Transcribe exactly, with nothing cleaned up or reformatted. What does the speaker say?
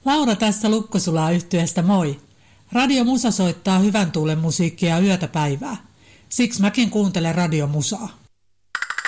Laura tässä Lukkosulaa yhtyeestä moi. Radio Musa soittaa hyvän tuulen musiikkia yötä päivää. Siksi mäkin kuuntelen Radio Musaa.